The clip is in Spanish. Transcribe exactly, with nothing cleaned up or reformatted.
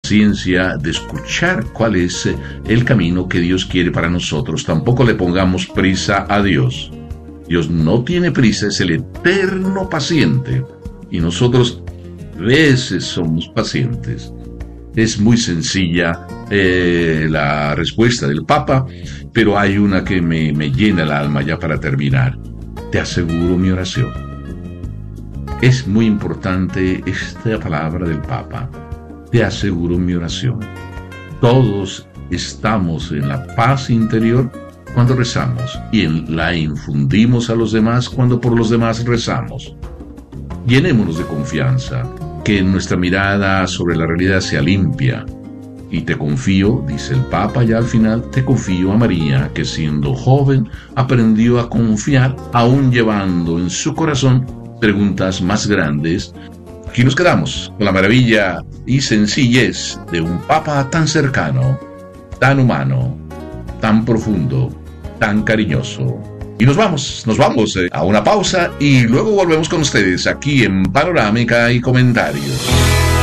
paciencia de escuchar cuál es el camino que Dios quiere para nosotros. Tampoco le pongamos prisa a Dios. Dios no tiene prisa, es el eterno paciente. Y nosotros a veces somos pacientes. Es muy sencilla eh, la respuesta del Papa, pero hay una que me, me llena el alma ya para terminar. Te aseguro mi oración. Es muy importante esta palabra del Papa. Te aseguro mi oración. Todos estamos en la paz interior cuando rezamos y en la infundimos a los demás cuando por los demás rezamos. Llenémonos de confianza, que nuestra mirada sobre la realidad sea limpia. Y te confío, dice el Papa ya al final, te confío a María, que siendo joven aprendió a confiar, aún llevando en su corazón preguntas más grandes. Aquí nos quedamos con la maravilla y sencillez de un Papa tan cercano, tan humano, tan profundo, tan cariñoso. Y nos vamos, nos vamos eh, a una pausa y luego volvemos con ustedes aquí en Panorámica y Comentarios.